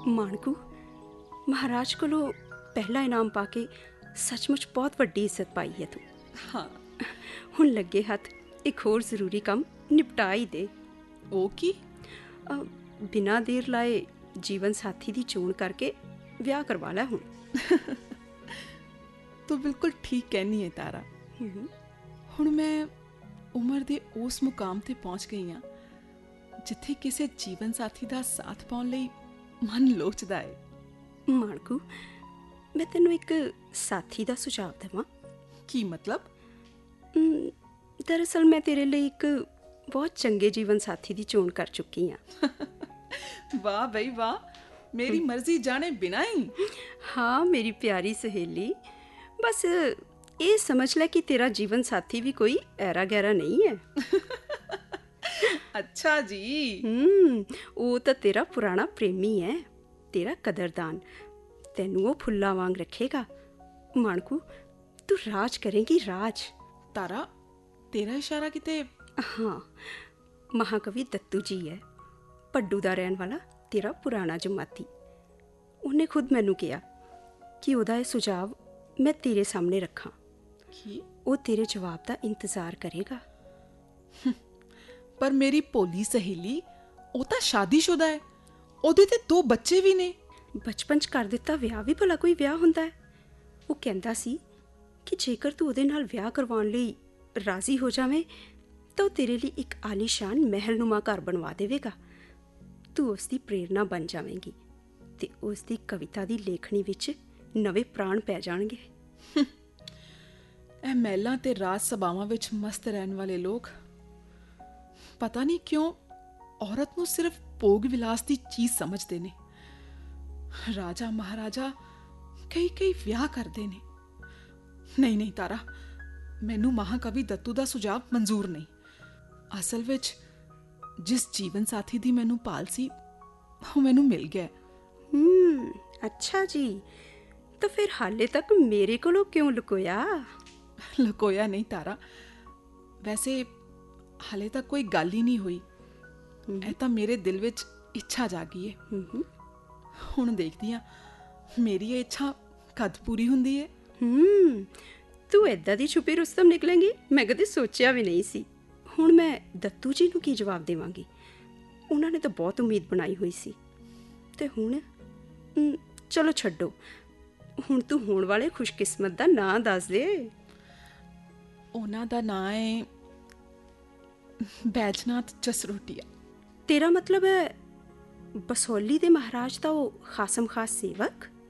ਮਾਣਕੂ, ਮਹਾਰਾਜ ਕੋਲੋਂ ਪਹਿਲਾ ਇਨਾਮ ਪਾ ਕੇ ਸੱਚਮੁੱਚ ਬਹੁਤ ਵੱਡੀ ਇੱਜ਼ਤ ਪਾਈ ਹੈ ਤੂੰ। ਹਾਂ। ਹੁਣ ਲੱਗੇ ਹੱਥ ਇੱਕ ਹੋਰ ਜ਼ਰੂਰੀ ਕੰਮ ਨਿਪਟਾ ਹੀ ਦੇ। ਉਹ ਕੀ? ਬਿਨਾਂ ਦੇਰ ਲਾਏ ਜੀਵਨ ਸਾਥੀ ਦੀ ਚੋਣ ਕਰਕੇ ਵਿਆਹ ਕਰਵਾ ਲੈ ਹੁਣ। ਤੂੰ ਬਿਲਕੁਲ ਠੀਕ ਕਹਿਨੀ ਹੈ ਤਾਰਾ। ਹੁਣ ਮੈਂ ਉਮਰ ਦੇ ਉਸ ਮੁਕਾਮ ਤੇ ਪਹੁੰਚ ਗਈ ਹਾਂ ਜਿੱਥੇ ਕਿਸੇ ਜੀਵਨ ਸਾਥੀ ਦਾ ਸਾਥ ਪਾਉਣ ਲਈ ਮਨ ਲੋਚਦਾ ਹੈ। ਮਾਣਕੂ, ਮੈਂ ਤੈਨੂੰ ਇੱਕ ਸਾਥੀ ਦਾ ਸੁਝਾਅ ਦੇਵਾਂ। ਕੀ ਮਤਲਬ? ਦਰਅਸਲ ਮੈਂ ਤੇਰੇ ਲਈ ਇੱਕ ਬਹੁਤ ਚੰਗੇ ਜੀਵਨ ਸਾਥੀ ਦੀ ਚੋਣ ਕਰ ਚੁੱਕੀ ਹਾਂ। ਵਾਹ ਬਈ ਵਾਹ, ਮੇਰੀ ਮਰਜ਼ੀ ਜਾਣੇ ਬਿਨਾਂ ਹੀ। ਹਾਂ ਮੇਰੀ ਪਿਆਰੀ ਸਹੇਲੀ, ਬਸ ਇਹ ਸਮਝ ਲੈ ਕਿ ਤੇਰਾ ਜੀਵਨ ਸਾਥੀ ਵੀ ਕੋਈ ਐਰਾ ਗੈਰਾ ਨਹੀਂ ਹੈ। ਅੱਛਾ ਜੀ। ਉਹ ਤਾਂ ਤੇਰਾ ਪੁਰਾਣਾ ਪ੍ਰੇਮੀ ਹੈ, ਤੇਰਾ ਕਦਰਦਾਨ। ਤੈਨੂੰ ਉਹ ਫੁੱਲਾਂ ਵਾਂਗ ਰੱਖੇਗਾ। ਮਾਣਕੂ, ਤੂੰ ਰਾਜ ਕਰੇਗੀ, ਰਾਜ। ਤਾਰਾ, ਤੇਰਾ ਇਸ਼ਾਰਾ ਕਿਤੇ? ਹਾਂ, ਮਹਾਕਵੀ ਦੱਤੂ ਜੀ ਹੈ, ਪੱਡੂ ਦਾ ਰਹਿਣ ਵਾਲਾ ਤੇਰਾ ਪੁਰਾਣਾ ਜਮਾਤੀ। ਉਹਨੇ ਖੁਦ ਮੈਨੂੰ ਕਿਹਾ ਕਿ ਉਹਦਾ ਇਹ ਸੁਝਾਅ ਮੈਂ ਤੇਰੇ ਸਾਹਮਣੇ ਰੱਖਾਂ। ਕੀ? ਉਹ ਤੇਰੇ ਜਵਾਬ ਦਾ ਇੰਤਜ਼ਾਰ ਕਰੇਗਾ। ਪਰ ਮੇਰੀ ਭੋਲੀ ਸਹੇਲੀ, ਉਹ ਤਾਂ ਸ਼ਾਦੀशुदा ਹੈ, ਉਹਦੇ ਤੇ 2 ਬੱਚੇ ਵੀ ਨੇ। ਬਚਪਨ 'ਚ ਕਰ ਦਿੱਤਾ ਵਿਆਹ ਵੀ ਭਲਾ ਕੋਈ ਵਿਆਹ ਹੁੰਦਾ ਹੈ? ਉਹ ਕਹਿੰਦਾ ਸੀ ਕਿ ਜੇਕਰ ਤੂੰ ਉਹਦੇ ਨਾਲ ਵਿਆਹ ਕਰਵਾਉਣ ਲਈ ਰਾਜ਼ੀ ਹੋ ਜਾਵੇਂ ਤਾਂ ਉਹ ਤੇਰੇ ਲਈ ਇੱਕ ਆਲੀਸ਼ਾਨ ਮਹਿਲਨੁਮਾ ਘਰ ਬਣਵਾ ਦੇਵੇਗਾ। ਤੂੰ ਉਸ ਦੀ ਪ੍ਰੇਰਨਾ ਬਣ ਜਾਵੇਂਗੀ ਤੇ ਉਸ ਦੀ ਕਵਿਤਾ ਦੀ ਲੇਖਣੀ ਵਿੱਚ ਨਵੇਂ ਪ੍ਰਾਣ ਪੈ ਜਾਣਗੇ। ਇਹ ਮਹਿਲਾਂ ਤੇ ਰਾਜ ਸਭਾਵਾਂ ਵਿੱਚ ਮਸਤ ਰਹਿਣ ਵਾਲੇ ਲੋਕ ਪਤਾ ਨਹੀਂ ਕਿਉਂ ਔਰਤ ਨੂੰ ਸਿਰਫ ਭੋਗ ਵਿਲਾਸ ਦੀ ਚੀਜ਼ ਸਮਝਦੇ ਨੇ। ਰਾਜਾ ਮਹਾਰਾਜਾ ਕਈ ਵਿਆਹ ਕਰਦੇ ਨੇ। ਨਹੀਂ ਤਾਰਾ, ਮੈਨੂੰ ਮਹਾਕਵੀ ਦੱਤੂ ਦਾ ਸੁਝਾਅ ਮਨਜ਼ੂਰ ਨਹੀਂ। ਅਸਲ ਵਿੱਚ ਜਿਸ ਜੀਵਨ ਸਾਥੀ ਦੀ ਮੈਨੂੰ ਭਾਲ ਸੀ ਉਹ ਮੈਨੂੰ ਮਿਲ ਗਿਆ। ਅੱਛਾ ਜੀ, ਤਾਂ ਫਿਰ ਹਾਲੇ ਤੱਕ ਮੇਰੇ ਕੋਲੋਂ ਕਿਉਂ ਲੁਕੋਇਆ? ਲੁਕੋਇਆ ਨਹੀਂ ਤਾਰਾ, ਵੈਸੇ ਹਾਲੇ ਤੱਕ ਕੋਈ ਗੱਲ ਹੀ ਨਹੀਂ ਹੋਈ। ਇਹ ਤਾਂ ਮੇਰੇ ਦਿਲ ਵਿੱਚ ਇੱਛਾ ਜਾਗੀ ਹੈ। ਹੁਣ ਦੇਖਦੀ ਹਾਂ ਮੇਰੀ ਇਹ ਇੱਛਾ ਕਦ ਪੂਰੀ ਹੁੰਦੀ ਹੈ। ਤੂੰ ਏਦਾਂ ਦੀ ਛੁਪੀ ਰੁਸਤਮ ਨਿਕਲੇਂਗੀ, ਮੈਂ ਕਦੇ ਸੋਚਿਆ ਵੀ ਨਹੀਂ ਸੀ। ਹੁਣ ਮੈਂ ਦੱਤੂ ਜੀ ਨੂੰ ਕੀ ਜਵਾਬ ਦੇਵਾਂਗੀ? ਉਹਨਾਂ ਨੇ ਤਾਂ ਬਹੁਤ ਉਮੀਦ ਬਣਾਈ ਹੋਈ ਸੀ। ਤੇ ਹੁਣ ਚਲੋ ਛੱਡੋ, ਹੁਣ ਤੂੰ ਹੋਣ ਵਾਲੇ ਖੁਸ਼ਕਿਸਮਤ ਦਾ ਨਾਂ ਦੱਸ ਦੇ। ਉਹਨਾਂ ਦਾ ਨਾਂ ਹੈ ਬੈਜਨਾਥ ਜਸਰੋਟੀਆ। ਤੇਰਾ ਮਤਲਬ ਹੈ ਬਸੋਲੀ ਦੇ ਮਹਾਰਾਜ ਦਾ ਉਹ ਖਾਸਮ ਖਾਸ ਸੇਵਕ?